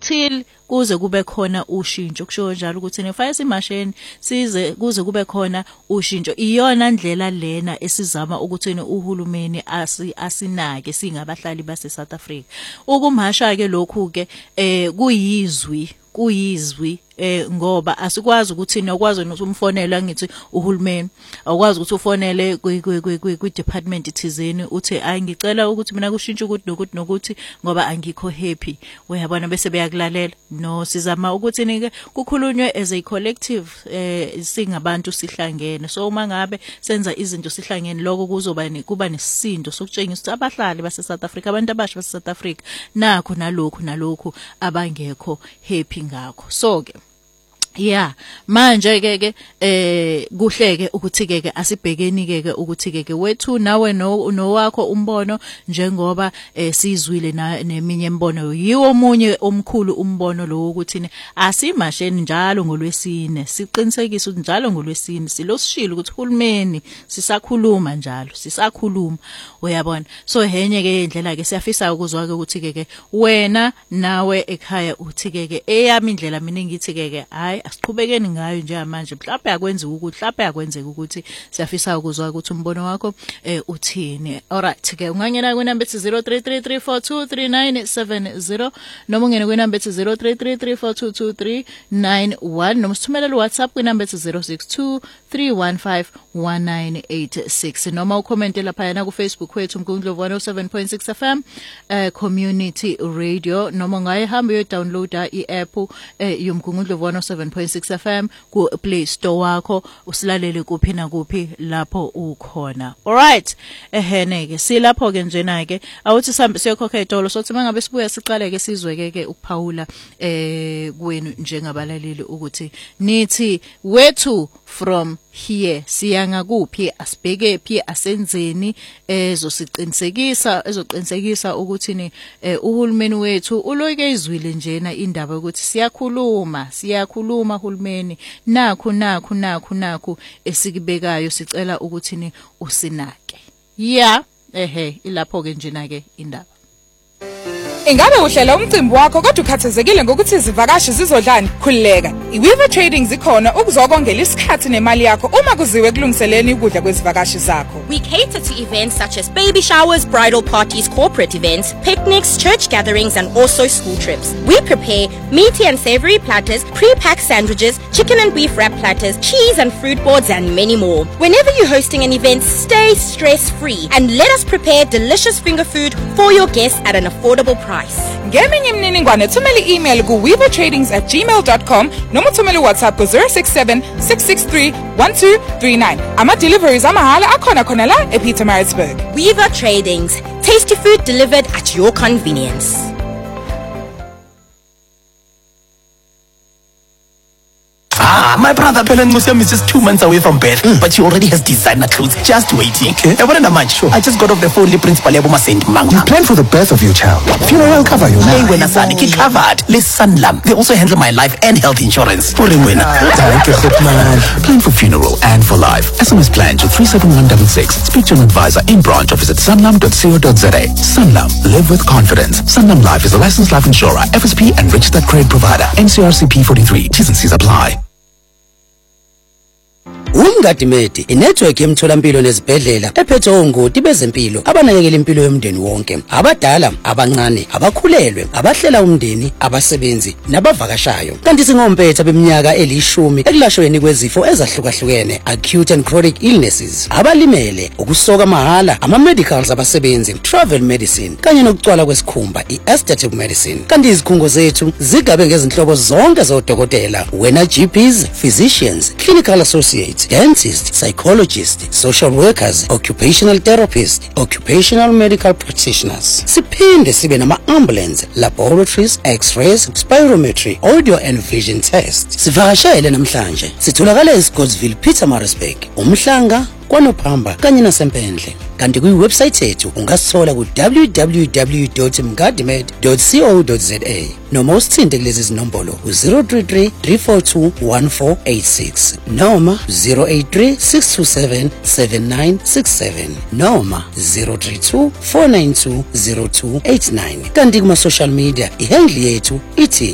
until kuze kube khona ushintsho. Kusho njalo ukuthi nefaya simasheni size kuze kube khona ushintsho. Iyona ndlela lena esizama ukuthi uhulumeni asinake singabahlali base South Africa. Ukumhasha ke lokhu ke kuyizwi ngoba asikwazi ukuthi nokwazi umfonela ngithi uhulumeni awukwazi ukuthi ufonele kwi department ithizeni uthi ngicela ukuthi mina kushintshe ukuthi nokuthi ngoba angikho happy uyabona bese beyakulalela. No, sizama ukuthi nike kukhulunywe as a collective singabantu sihlangene. So uma ngabe senza izinto sihlangene lokho kuba nesisindo sokutshengisa ukuthi abahlali base South Africa abantu abasha base South Africa nakho nalokhu abangekho happy ngakho. So ke manje ke kuhleke ukuthi ke asibhekeni ke ukuthi ke wethu nawe nowakho umbono njengoba sizwile neminye imbono yiwo omunye omkhulu umbono lo ukuthi asimasheni njalo ngolwesine siqinisekise ukuthi njalo ngolwesine silosishilo ukuthi uhulumeni sisakhuluma njalo sisakhuluma uyabona. So henye ke indlela ke siyafisa ukuzwa ke ukuthi ke wena nawe ekhaya uthi ke eyami indlela mina ngithi ke hayi asiqhubekeni ngayo nje manje mhlawumbe yakwenza ukuthi mhlawumbe yakwenzeka ukuthi siyafisa ukuzwa ukuthi umbono wakho uthini. Alright ke ungangena ku number 0333423970 noma ungene ku number 0333422391 noma sithumela WhatsApp ku number 0623151986 noma ucommente lapha yana ku Facebook wethu Mgungundlovu 107.6 FM community radio noma ungayihamba uyo downloada i-app yomgungundlovu 107.6 FM ku Play Store wakho usilalele kuphi na kuphi lapho ukhona. Alright ke silapho ke njena ke awuthi sihambe siyokhokha etolo sothi mangabe sibuya siqale ke sizwe ke ukuphawula kwenu njengabalaleli ukuthi nithi wethu from here siyanga kuphi asibheke phi asenzeni ezoqinisekisa ukuthi ni uhulumeni wethu uloyike izwile njena indaba ukuthi siyakhuluma uhulumeni nakho esikibekayo sicela ukuthi ni usinake. Ilapho ke njena ke indaba. Ingabe uhlela umcimbi wakho kodwa ukhathazekile ngokuthi izivakashi zizodlani? Khulileka. iWeaver Trading zikhona ukuzokongela isikhathi nemali yakho uma kuziwe kulungiseleni ukudla kwezivakashi zakho. We cater to events such as baby showers, bridal parties, corporate events, picnics, church gatherings and also school trips. We prepare meaty and savory platters, pre-packed sandwiches, chicken and beef wrap platters, cheese and fruit boards and many more. Whenever you're hosting an event, stay stress-free and let us prepare delicious finger food for your guests at an affordable price. Ngeminye imininingwane thumela i-email ku weavertradings@gmail.com noma thumela WhatsApp ku 067-663-1239. Ama-deliveries amahala akhona khona la ePietermaritzburg. Weaver Tradings. Tasty food delivered at your convenience. My brother Pelen Musem is just 2 months away from birth, but she already has designer clothes just waiting. I just got off the phone with Principal Eboma Saint Mang. You plan for the birth of your child. Funeral cover you know. When covered. Let's Sanlam. They also handle my life and health insurance. Plan for funeral and for life. SMS plan to 37166. Speak to an advisor in branch or visit sanlam.co.za. Sanlam. Live with confidence. Sanlam Life is a licensed life insurer, FSP and registered credit provider. NCRCP 43. T's and C's apply. Umgadimedi inetwork yemtholampilo nezibhedlela ephethe ongoti bezempilo abanakekela impilo yomndeni wonke, abadala, abancane, abakhulelwe, abahlela umndeni, abasebenzi nabavakashayo. Kanti singompetha beminyaka elishumi ekulashweni kwezifo ezahlukahlukene, acute and chronic illnesses, abalimele, ukusoka mahala, ama-medicals abasebenzi, travel medicine kanye nokucwala kwesikhumba, i-aesthetic medicine. Kanti izikhungo zethu zigabe ngezinhlobo zonke zodokotela, wena GPs, physicians, clinical associates, dentists, psychologists, social workers, occupational therapists, occupational medical practitioners. Siphinde sibe nama-ambulance, laboratories, x-rays, spirometry, audio and vision tests. Sivakashele namhlanje. Sitholakala eScottsville, Pietermaritzburg, uMhlanga, KwaNophamba kanye naseMpendle. Kanti kwi-website yethu ungasithola ku www.mgadimed.co.za noma usithinte kulezi zinombolo ku 033 342 1486 noma 083 627 7967 noma 032 492 0289. Kanti kuma social media ihandle yethu ithi